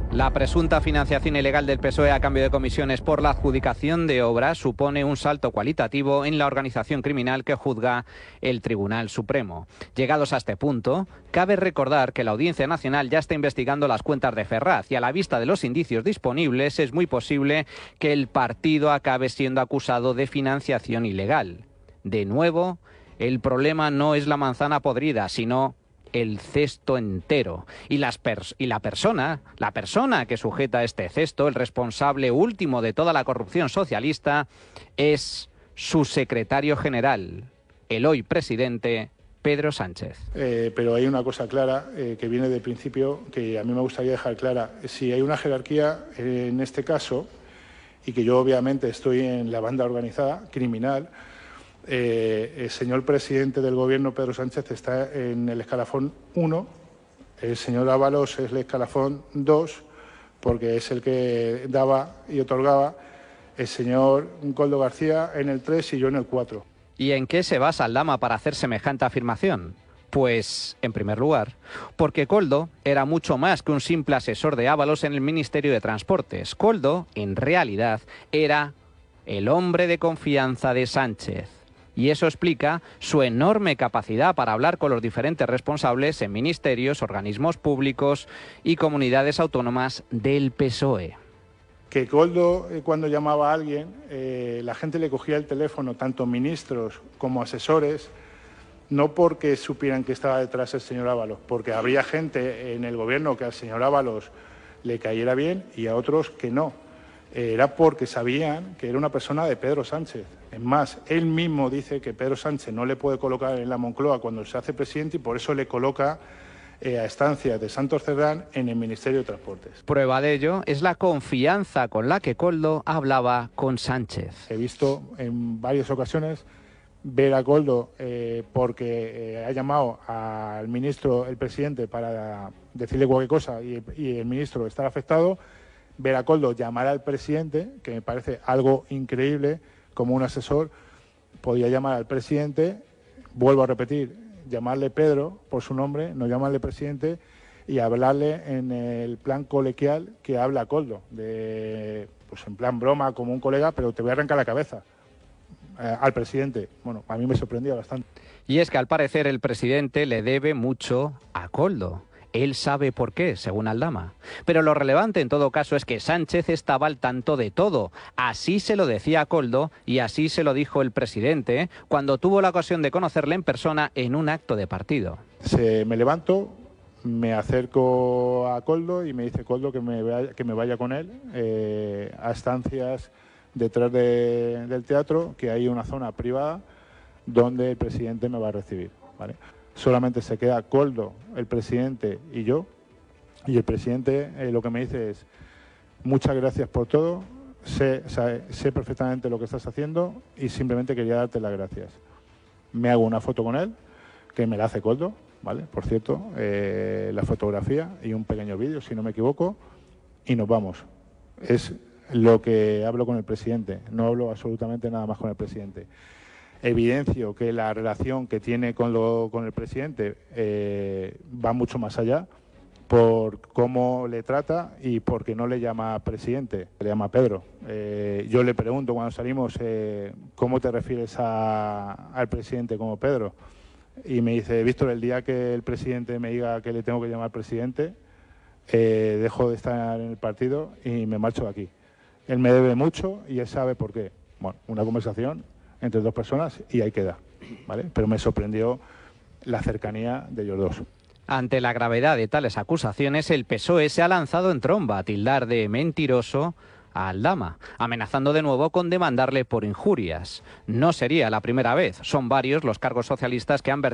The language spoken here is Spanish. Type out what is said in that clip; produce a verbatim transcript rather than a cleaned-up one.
La presunta financiación ilegal del P S O E a cambio de comisiones por la adjudicación de obras supone un salto cualitativo en la organización criminal que juzga el Tribunal Supremo. Llegados a este punto, cabe recordar que la Audiencia Nacional ya está investigando las cuentas de Ferraz y a la vista de los indicios disponibles es muy posible que el partido acabe siendo acusado de financiación ilegal. De nuevo, el problema no es la manzana podrida, sino el cesto entero. Y, las pers y la persona, la persona que sujeta este cesto, el responsable último de toda la corrupción socialista, es su secretario general, el hoy presidente Pedro Sánchez. Eh, pero hay una cosa clara eh, que viene del principio que a mí me gustaría dejar clara. Si hay una jerarquía eh, en este caso, y que yo obviamente estoy en la banda organizada, criminal, Eh, el señor presidente del Gobierno, Pedro Sánchez, está en el escalafón uno, el señor Ábalos es el escalafón dos, porque es el que daba y otorgaba, el señor Koldo García en el tres y yo en el cuatro. ¿Y en qué se basa Aldama para hacer semejante afirmación? Pues, en primer lugar, porque Koldo era mucho más que un simple asesor de Ábalos en el Ministerio de Transportes. Koldo, en realidad, era el hombre de confianza de Sánchez. Y eso explica su enorme capacidad para hablar con los diferentes responsables en ministerios, organismos públicos y comunidades autónomas del P S O E. Que Koldo, eh, cuando llamaba a alguien, eh, la gente le cogía el teléfono, tanto ministros como asesores, no porque supieran que estaba detrás el señor Ábalos, porque habría gente en el gobierno que al señor Ábalos le cayera bien y a otros que no. Era porque sabían que era una persona de Pedro Sánchez. Es más, él mismo dice que Pedro Sánchez no le puede colocar en la Moncloa cuando se hace presidente y por eso le coloca eh, a estancias de Santos Cerdán en el Ministerio de Transportes. Prueba de ello es la confianza con la que Koldo hablaba con Sánchez. He visto en varias ocasiones ver a Koldo eh, porque eh, ha llamado al ministro, el presidente, para decirle cualquier cosa y, y el ministro estar afectado. Ver a Koldo llamar al presidente, que me parece algo increíble, como un asesor, podía llamar al presidente, vuelvo a repetir, llamarle Pedro por su nombre, no llamarle presidente, y hablarle en el plan colegial que habla Koldo, de, pues en plan broma, como un colega, pero te voy a arrancar la cabeza eh, al presidente. Bueno, a mí me sorprendía bastante. Y es que al parecer el presidente le debe mucho a Koldo. Él sabe por qué, según Aldama. Pero lo relevante en todo caso es que Sánchez estaba al tanto de todo. Así se lo decía a Koldo y así se lo dijo el presidente cuando tuvo la ocasión de conocerle en persona en un acto de partido. Se, me levanto, me acerco a Koldo y me dice Koldo que me vaya, que me vaya con él eh, a estancias detrás de, del teatro, que hay una zona privada donde el presidente me va a recibir, ¿vale? Solamente se queda Koldo, el presidente y yo. Y el presidente eh, lo que me dice es, muchas gracias por todo, sé, sé, sé perfectamente lo que estás haciendo y simplemente quería darte las gracias. Me hago una foto con él, que me la hace Koldo, ¿vale? Por cierto, eh, la fotografía y un pequeño vídeo, si no me equivoco, y nos vamos. Es lo que hablo con el presidente, no hablo absolutamente nada más con el presidente. Evidencio que la relación que tiene con, lo, con el presidente eh, va mucho más allá por cómo le trata y porque no le llama presidente, le llama Pedro. Eh, yo le pregunto cuando salimos, eh, ¿cómo te refieres a, al presidente como Pedro? Y me dice, Víctor, el día que el presidente me diga que le tengo que llamar presidente, eh, dejo de estar en el partido y me marcho de aquí. Él me debe mucho y él sabe por qué. Bueno, una conversación entre dos personas y ahí queda, ¿vale? Pero me sorprendió la cercanía de ellos dos. Ante la gravedad de tales acusaciones, el P S O E se ha lanzado en tromba a tildar de mentiroso a Aldama, amenazando de nuevo con demandarle por injurias. No sería la primera vez, son varios los cargos socialistas que han vertido